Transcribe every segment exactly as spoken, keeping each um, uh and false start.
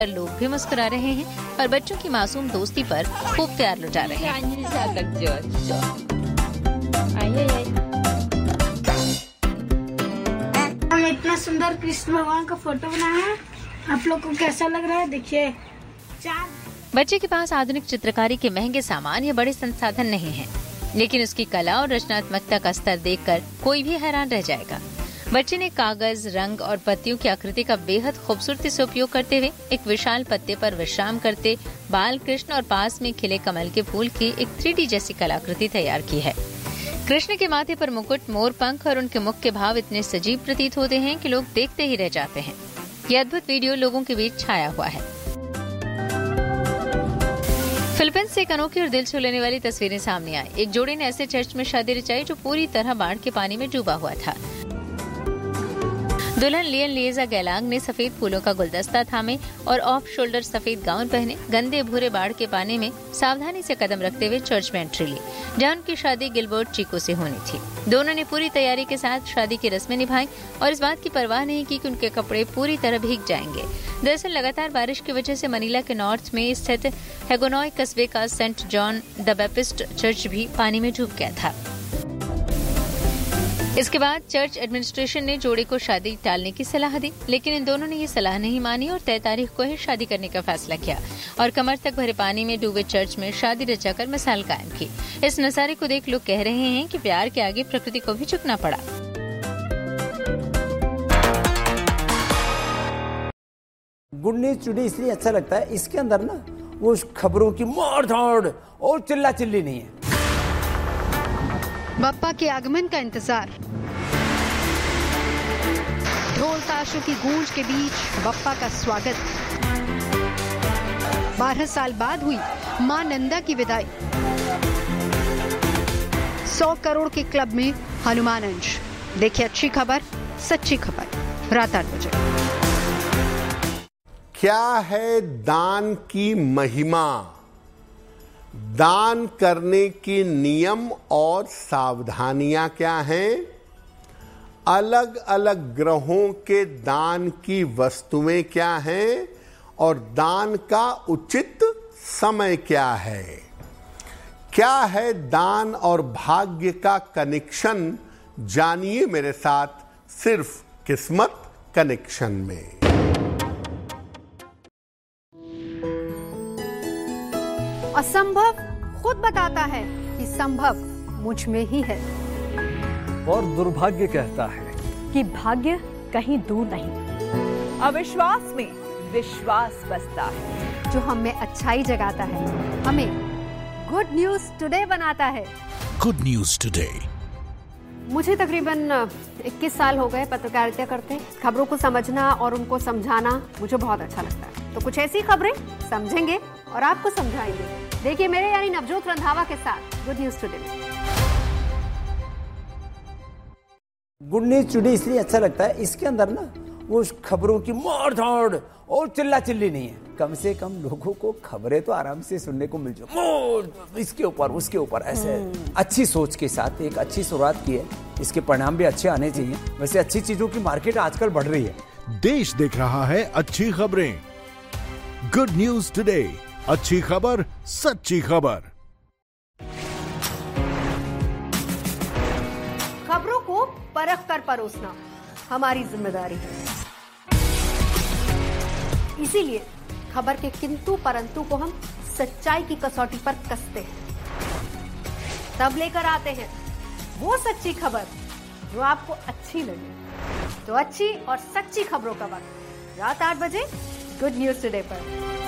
लोग भी मुस्कुरा रहे हैं और बच्चों की मासूम दोस्ती पर खूब प्यार लुटा रहे हैं। हम इतना सुंदर कृष्ण भगवान का फोटो बनाया है, आप लोग को कैसा लग रहा है? देखिए, चार बच्चे के पास आधुनिक चित्रकारी के महंगे सामान या बड़े संसाधन नहीं हैं, लेकिन उसकी कला और रचनात्मकता का स्तर देखकर कोई भी हैरान रह जाएगा। बच्चे ने कागज, रंग और पत्तियों की आकृति का बेहद खूबसूरती से उपयोग करते हुए एक विशाल पत्ते पर विश्राम करते बाल कृष्ण और पास में खिले कमल के फूल की एक थ्री डी जैसी कलाकृति तैयार की है। कृष्ण के माथे पर मुकुट, मोर पंख और उनके मुख के भाव इतने सजीव प्रतीत होते हैं कि लोग देखते ही रह जाते हैं। ये अद्भुत वीडियो लोगों के बीच छाया हुआ है। फिलीपींस से एक अनोखी और दिल छू लेने वाली तस्वीरें सामने आई। एक जोड़े ने ऐसे चर्च में शादी रचाई जो पूरी तरह बाढ़ के पानी में डूबा हुआ था। दुल्हन लियन लिएजा गैलांग ने सफेद फूलों का गुलदस्ता थामे और ऑफ शोल्डर सफेद गाउन पहने गंदे भूरे बाढ़ के पानी में सावधानी से कदम रखते हुए चर्च में एंट्री ली, जहां उनकी शादी गिलबर्ट चिको से होनी थी। दोनों ने पूरी तैयारी के साथ शादी की रस्में निभाई और इस बात की परवाह नहीं की कि उनके कपड़े पूरी तरह भीग जाएंगे। दरअसल लगातार बारिश की वजह से मनीला के नॉर्थ में स्थित हेगोनॉय कस्बे का Saint John the Baptist church भी पानी में डूब गया था। इसके बाद चर्च एडमिनिस्ट्रेशन ने जोड़े को शादी टालने की सलाह दी, लेकिन इन दोनों ने ये सलाह नहीं मानी और तय तारीख को ही शादी करने का फैसला किया और कमर तक भरे पानी में डूबे चर्च में शादी रचाकर मिसाल कायम की। इस नजारे को देख लोग कह रहे हैं कि प्यार के आगे प्रकृति को भी झुकना पड़ा। गुड न्यूज टुडे इसलिए अच्छा लगता है, इसके अंदर ना वो खबरों की मार धाड़ और चिल्ला चिल्ली नहीं है। बप्पा के आगमन का इंतजार, ढोल ताशों की गूंज के बीच बप्पा का स्वागत। बारह साल बाद हुई मां नंदा की विदाई। सौ करोड़ के क्लब में हनुमान अंश। देखिए अच्छी खबर, सच्ची खबर, रात आठ बजे। क्या है दान की महिमा? दान करने के नियम और सावधानियां क्या हैं? अलग अलग ग्रहों के दान की वस्तुएं क्या हैं? और दान का उचित समय क्या है? क्या है दान और भाग्य का कनेक्शन? जानिए मेरे साथ सिर्फ किस्मत कनेक्शन में। असंभव खुद बताता है कि संभव मुझ में ही है, और दुर्भाग्य कहता है कि भाग्य कहीं दूर नहीं। अविश्वास में विश्वास बसता है। जो हमें अच्छाई जगाता है, हमें गुड न्यूज टुडे बनाता है। Good news today. मुझे तकरीबन इक्कीस साल हो गए पत्रकारिता करते। खबरों को समझना और उनको समझाना मुझे बहुत अच्छा लगता है। तो कुछ ऐसी खबरें समझेंगे और आपको समझाएंगे। देखिए मेरे यानी नवजोत रंधावा के साथ गुड न्यूज टुडे में। गुड न्यूज टुडे इसलिए अच्छा लगता है, इसके अंदर ना वो खबरों की मार धाड़ और चिल्ला चिल्ली नहीं है। कम से कम लोगों को खबरें तो आराम से सुनने को मिल जाए, इसके ऊपर उसके ऊपर ऐसे अच्छी सोच के साथ एक अच्छी शुरुआत की है। इसके परिणाम भी अच्छे आने चाहिए। वैसे अच्छी चीजों की मार्केट आजकल बढ़ रही है। देश देख रहा है अच्छी खबरें। गुड न्यूज टुडे, अच्छी खबर, सच्ची खबर। खबरों को परख कर परोसना हमारी जिम्मेदारी है। इसीलिए खबर के किंतु परंतु को हम सच्चाई की कसौटी पर कसते हैं, तब लेकर आते हैं वो सच्ची खबर जो आपको अच्छी लगे। तो अच्छी और सच्ची खबरों का वक्त रात आठ बजे गुड न्यूज टुडे पर।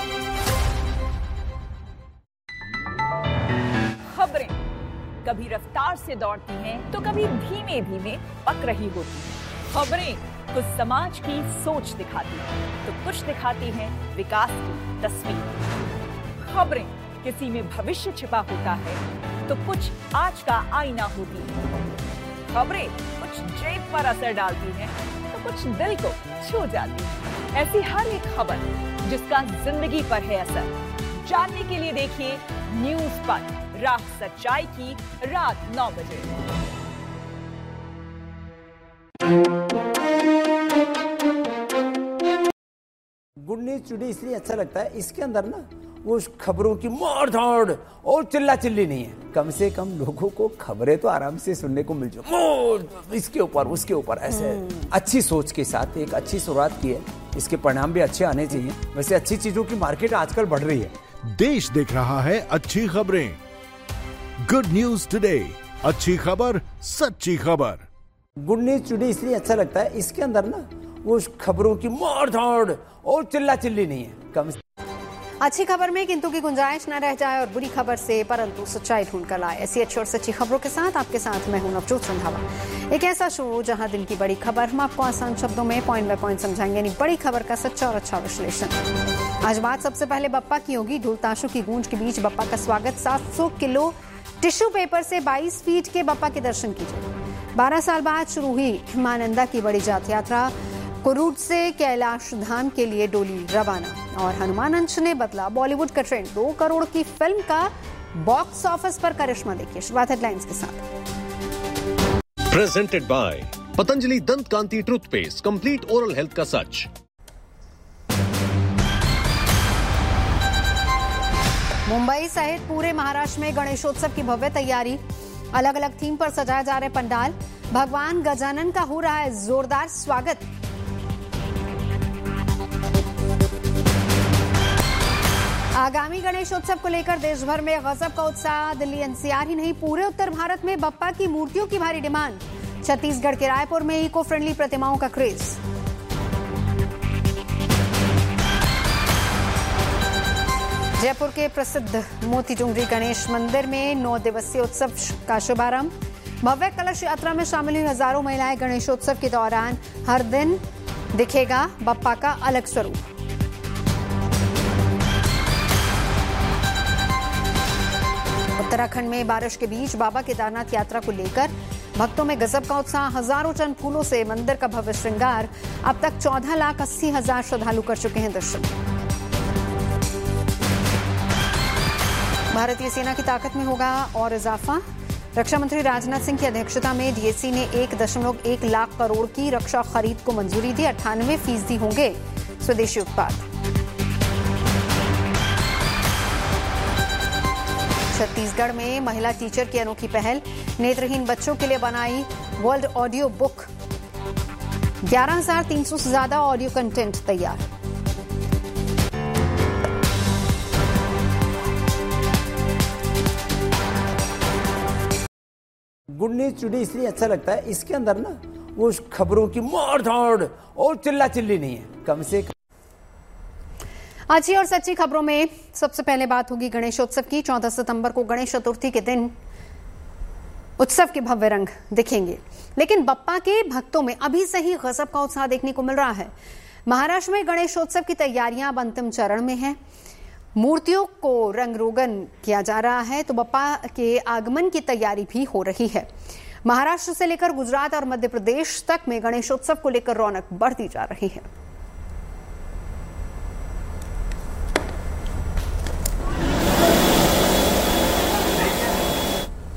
खबरें कभी रफ्तार से दौड़ती हैं तो कभी धीमे धीमे पक रही होती हैं। खबरें कुछ समाज की सोच दिखाती हैं तो कुछ दिखाती हैं विकास की तस्वीर। खबरें किसी में भविष्य छिपा होता है तो कुछ आज का आईना होती है। खबरें कुछ जेब पर असर डालती हैं तो कुछ दिल को छू जाती है। ऐसी हर एक खबर जिसका जिंदगी पर है असर, जानने के लिए देखिए न्यूज पर राह सच्चाई की रात नौ बजे। गुड न्यूज टुडे इसलिए अच्छा लगता है, इसके अंदर ना वो खबरों की मार धाड़ और चिल्ला चिल्ली नहीं है। कम से कम लोगों को खबरें तो आराम से सुनने को मिल जाए, इसके ऊपर उसके ऊपर ऐसे अच्छी सोच के साथ एक अच्छी शुरुआत की है, इसके परिणाम भी अच्छे आने चाहिए। वैसे अच्छी चीजों की मार्केट आजकल बढ़ रही है। देश देख रहा है अच्छी खबरें। गुड न्यूज टुडे, अच्छी खबर सच्ची खबर। गुड न्यूज टुडे इसलिए अच्छा लगता है, इसके अंदर ना वो खबरों की मार धाड़ और चिल्ला चिल्ली नहीं है। कम अच्छी खबर में किंतु की गुंजाइश न रह जाए और बुरी खबर से परंतु सच्चाई ढूंढ कर लाए। ऐसी अच्छी और सच्ची खबरों के साथ आपके साथ मैं हूं नवजोत रंधावा। एक ऐसा शो जहां दिन की बड़ी खबर हम आपको आसान शब्दों में पॉइंट बाय पॉइंट समझाएंगे, यानी बड़ी खबर का सच्चा और अच्छा विश्लेषण। आज बात सबसे पहले बप्पा की होगी। ढोल ताशों की गूंज के बीच बप्पा का स्वागत। सात सौ किलो टिश्यू पेपर से बाईस फीट के बप्पा के दर्शन कीजिए। बारह साल बाद शुरू हुई मानंदा की बड़ी जात यात्रा। कुरूट से कैलाश धाम के लिए डोली रवाना। और हनुमान अंश ने बदला बॉलीवुड का ट्रेंड। दो करोड़ की फिल्म का बॉक्स ऑफिस पर करिश्मा देखिए। शुरुआत हेडलाइंस के साथ। प्रेजेंटेड बाय पतंजलि दंत कांति टूथपेस्ट, कंप्लीट ओरल हेल्थ का सच। मुंबई सहित पूरे महाराष्ट्र में गणेशोत्सव की भव्य तैयारी। अलग अलग थीम पर सजाए जा रहे पंडाल। भगवान गजानन का हो रहा है जोरदार स्वागत। आगामी गणेशोत्सव को लेकर देश भर में गजब का उत्साह। दिल्ली एनसीआर ही नहीं, पूरे उत्तर भारत में बप्पा की मूर्तियों की भारी डिमांड। छत्तीसगढ़ के रायपुर में इको फ्रेंडली प्रतिमाओं का क्रेज। जयपुर के प्रसिद्ध मोती डूंगरी गणेश मंदिर में नौ दिवसीय उत्सव का शुभारंभ। भव्य कलश यात्रा में शामिल हुई हजारों महिलाएं। गणेशोत्सव के दौरान हर दिन दिखेगा बप्पा का अलग स्वरूप। उत्तराखंड में बारिश के बीच बाबा केदारनाथ यात्रा को लेकर भक्तों में गजब का उत्साह। हजारों टन फूलों से मंदिर का भव्य श्रृंगार। अब तक चौदह लाख अस्सी हजार श्रद्धालु कर चुके हैं दर्शन। भारतीय सेना की ताकत में होगा और इजाफा। रक्षा मंत्री राजनाथ सिंह की अध्यक्षता में डीएसी ने एक दशमलव एक लाख करोड़ की रक्षा खरीद को मंजूरी दी। अट्ठानवे फीसदी होंगे स्वदेशी उत्पाद। छत्तीसगढ़ में महिला टीचर की अनोखी पहल। नेत्रहीन बच्चों के लिए बनाई वर्ल्ड ऑडियो बुक। ग्यारह हजार तीन सौ से ज्यादा ऑडियो कंटेंट तैयार। गुड न्यूज टुडे इसलिए अच्छा लगता है, इसके अंदर ना वो खबरों की मार धाड़ और चिल्ला चिल्ली नहीं है। कम से कम अच्छी और सच्ची खबरों में सबसे पहले बात होगी गणेशोत्सव की। चौदह सितंबर को गणेश चतुर्थी के दिन उत्सव के भव्य रंग दिखेंगे, लेकिन बप्पा के भक्तों में अभी से ही गजब का उत्साह देखने को मिल रहा है। महाराष्ट्र में गणेशोत्सव की तैयारियां अब अंतिम चरण में हैं। मूर्तियों को रंग रोगन किया जा रहा है, तो बप्पा के आगमन की तैयारी भी हो रही है। महाराष्ट्र से लेकर गुजरात और मध्य प्रदेश तक में गणेशोत्सव को लेकर रौनक बढ़ती जा रही है।